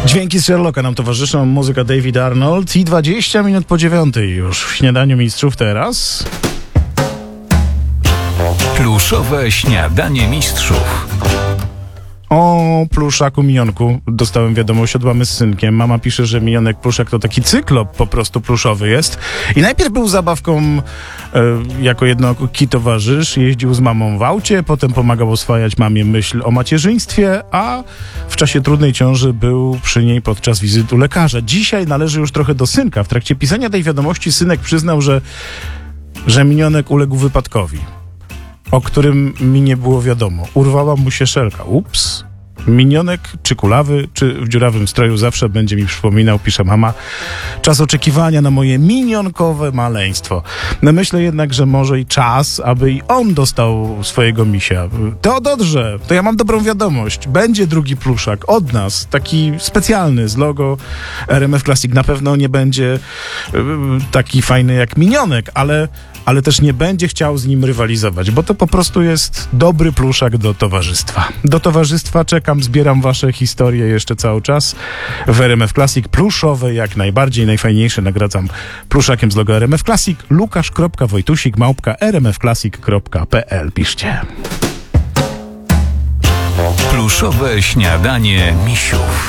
Dźwięki z Sherlocka nam towarzyszą, muzyka David Arnold i 20 minut po 9 już w Śniadaniu Mistrzów teraz. Pluszowe śniadanie mistrzów. O pluszaku Minionku dostałem wiadomość od mamy z synkiem. Mama pisze, że Minionek pluszak to taki cyklop po prostu pluszowy jest. I najpierw był zabawką jako jednooki towarzysz. Jeździł z mamą w aucie, potem pomagał oswajać mamie myśl o macierzyństwie, a w czasie trudnej ciąży był przy niej podczas wizyty u lekarza. Dzisiaj należy już trochę do synka. W trakcie pisania tej wiadomości synek przyznał, że Minionek uległ wypadkowi, o którym mi nie było wiadomo. Urwała mu się szelka. Ups. Minionek, czy kulawy, czy w dziurawym stroju zawsze będzie mi przypominał, pisze mama, czas oczekiwania na moje minionkowe maleństwo. No myślę jednak, że może i czas, aby i on dostał swojego misia. Teodorze, to ja mam dobrą wiadomość. Będzie drugi pluszak od nas, taki specjalny z logo RMF Classic. Na pewno nie będzie taki fajny jak Minionek, ale też nie będzie chciał z nim rywalizować, bo to po prostu jest dobry pluszak do towarzystwa. Do towarzystwa czekam, zbieram wasze historie jeszcze cały czas w RMF Classic. Pluszowe jak najbardziej, najfajniejsze nagradzam pluszakiem z logo RMF Classic. Lukasz.Wojtusik@rmfclassic.pl piszcie. Pluszowe śniadanie misiów.